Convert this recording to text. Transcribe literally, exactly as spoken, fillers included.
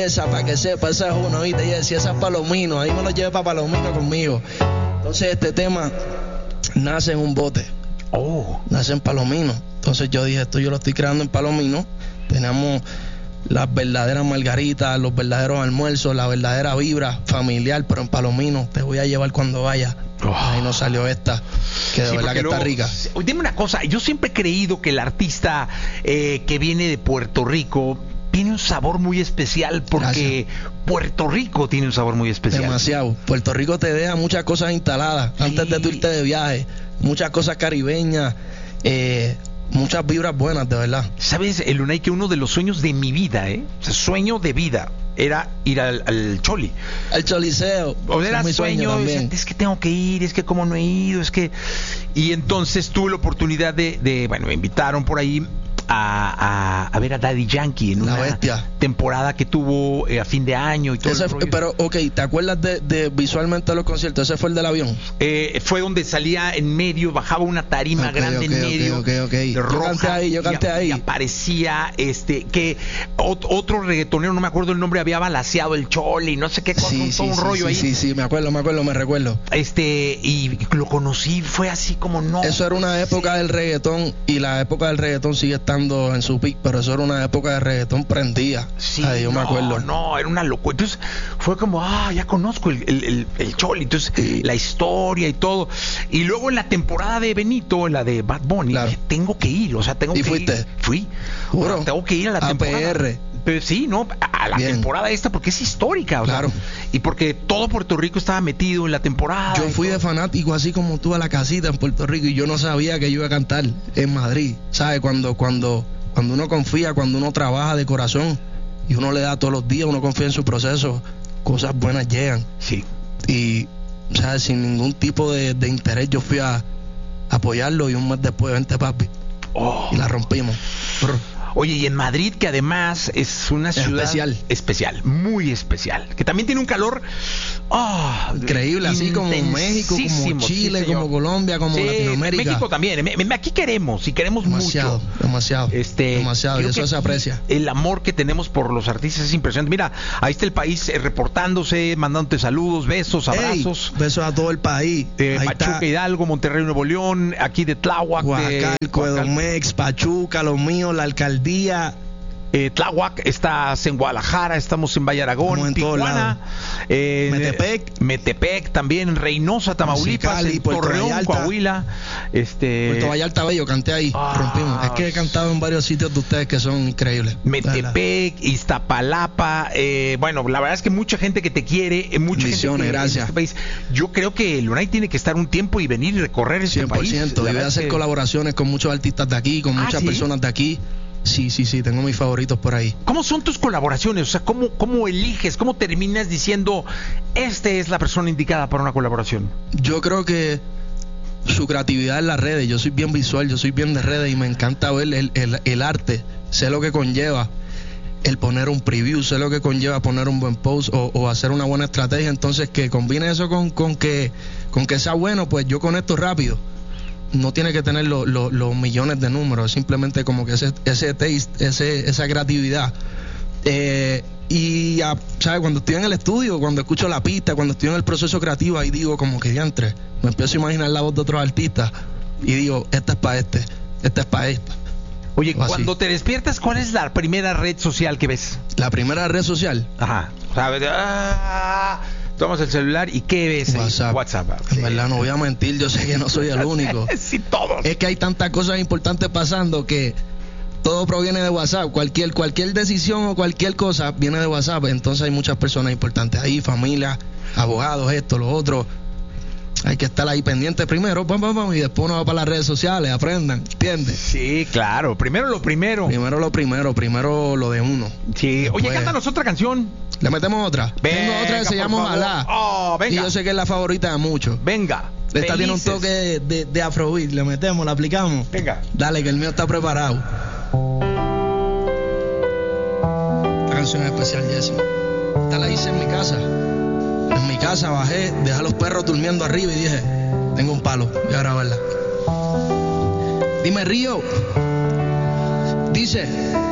esa, para que sepa, esa es uno, ¿viste? Y decía, esa es Palomino, ahí me lo llevé para Palomino conmigo. Entonces este tema nace en un bote. Oh. Nace en Palomino. Entonces yo dije, esto yo lo estoy creando en Palomino. Tenemos las verdaderas margaritas, los verdaderos almuerzos, la verdadera vibra familiar, pero en Palomino te voy a llevar cuando vaya. Oh. Ahí nos salió esta, que de sí, verdad que luego, está rica. Dime una cosa, yo siempre he creído que el artista eh, que viene de Puerto Rico tiene un sabor muy especial, porque Gracias. Puerto Rico tiene un sabor muy especial. Demasiado. Puerto Rico te deja muchas cosas instaladas sí. antes de tu irte de viaje, muchas cosas caribeñas, eh, muchas vibras buenas, de verdad. ¿Sabes, Lunay, que uno de los sueños de mi vida, eh? O sea, sueño de vida, era ir al, al Choli. Al Choliseo. O era mi sueño, sueño decía, es que tengo que ir, es que como no he ido, es que... Y entonces tuve la oportunidad de, de bueno, me invitaron por ahí a, a, a ver a Daddy Yankee en la una bestia. temporada que tuvo eh, a fin de año y todo. Ese, el pero, ok, ¿te acuerdas de, de visualmente los conciertos? ¿Ese fue el del avión? Eh, fue donde salía en medio, bajaba una tarima okay, grande okay, en medio, okay, okay, okay. roja, yo canté ahí, yo canté y, ahí. Y aparecía este que ot, otro reggaetonero, no me acuerdo el nombre, había balaseado el Choli, no sé qué cosa, sí, un, sí, todo un sí, rollo sí, ahí. Sí, sí, me acuerdo, me acuerdo, me recuerdo. Este, y lo conocí, fue así como no. Eso era una época sí. del reggaetón, y la época del reggaetón sigue estando en su pic, pero eso era una época de reggaetón prendida. Sí, Ay, yo no, me acuerdo. No, era una locura. Entonces fue como, ah, ya conozco el, el, el, el Choli. Entonces, sí. la historia y todo. Y luego en la temporada de Benito, en la de Bad Bunny, claro. tengo que ir. O sea, tengo ¿Y que fuiste? ir. Fui. Juro. O sea, tengo que ir a la temporada. A P R. Pero sí, no, a la Bien. temporada esta, porque es histórica. O claro. sea, y porque todo Puerto Rico estaba metido en la temporada. Yo fui de fanático, así como tú, a la casita en Puerto Rico, y yo no sabía que yo iba a cantar en Madrid. ¿Sabes? Cuando, cuando, cuando uno confía, cuando uno trabaja de corazón, y uno le da todos los días, uno confía en su proceso, cosas buenas llegan. Sí. Y, ¿sabes? Sin ningún tipo de, de interés, yo fui a apoyarlo, y un mes después, vente, papi. Oh. Y la rompimos. Brr. Oye, y en Madrid, que además es una ciudad especial, especial, muy especial, que también tiene un calor oh, increíble, así como México, como Chile, sí, como Colombia, como sí, Latinoamérica. México también, aquí queremos, y queremos demasiado, mucho. Demasiado, este, demasiado, y eso se aprecia. El amor que tenemos por los artistas es impresionante. Mira, ahí está el país eh, reportándose, mandándote saludos, besos, abrazos. Ey, besos a todo el país. Eh, Pachuca, está. Hidalgo, Monterrey, Nuevo León, aquí de Tláhuac, Coacalco, Edomex, Pachuca, los míos, la alcaldía. Día eh, Tláhuac, estás en Guadalajara, estamos en Valle Aragón, en Tijuana, eh, Metepec, Metepec también, en Reynosa, Tamaulipas, Cali, en Torreón, Vallarta, Coahuila, este, Puerto Vallarta Bello, canté ahí, ah, rompimos. Es que he cantado en varios sitios de ustedes que son increíbles. Metepec, Iztapalapa, eh, bueno, la verdad es que mucha gente que te quiere, mucha Bendiciones, gente que gracias. En este país. Yo creo que Lunay tiene que estar un tiempo y venir y recorrer este cien por ciento. país. Yo voy a hacer que... colaboraciones con muchos artistas de aquí, con ah, muchas ¿sí? personas de aquí. Sí, sí, sí, tengo mis favoritos por ahí. ¿Cómo son tus colaboraciones? O sea, ¿cómo, cómo eliges? ¿Cómo terminas diciendo, esta es la persona indicada para una colaboración? Yo creo que su creatividad en las redes. Yo soy bien visual, yo soy bien de redes y me encanta ver el, el, el arte. Sé lo que conlleva el poner un preview, sé lo que conlleva poner un buen post o, o hacer una buena estrategia. Entonces, que combine eso con, con, que, con que sea bueno, pues yo conecto rápido. No tiene que tener los lo, lo millones de números, simplemente como que ese, ese taste, ese, esa creatividad. Eh, y, ¿sabes? Cuando estoy en el estudio, cuando escucho la pista, cuando estoy en el proceso creativo, ahí digo como que diantre, me empiezo a imaginar la voz de otros artistas y digo, esta es para este, esta es para esta. Oye, cuando te despiertas, ¿cuál es la primera red social que ves? La primera red social. Ajá. ¿Sabes? Ah, tomas el celular y ¿qué ves? WhatsApp. WhatsApp. En sí. verdad, no voy a mentir, yo sé que no soy el único. Sí, todos. Es que hay tantas cosas importantes pasando que todo proviene de WhatsApp. Cualquier, cualquier decisión o cualquier cosa viene de WhatsApp. Entonces hay muchas personas importantes ahí, familia, abogados, esto, lo otro. Hay que estar ahí pendiente primero, pam, pam, pam, y después uno va para las redes sociales, aprendan, ¿entiendes? Sí, claro, primero lo primero. Primero lo primero, primero lo de uno. Sí, después... oye, cántanos otra canción. ¿Le metemos otra? Venga, tengo otra que se llama Ojalá. Oh, venga. Y yo sé que es la favorita de muchos. Venga. Esta felices. Tiene un toque de, de, de afrobeat, le metemos, la aplicamos. Venga. Dale, que el mío está preparado. Esta canción es especial, Jesse. Esta la hice en mi casa. En mi casa bajé, dejé a los perros durmiendo arriba y dije, tengo un palo, voy a grabarla. Dime, Río. Dice...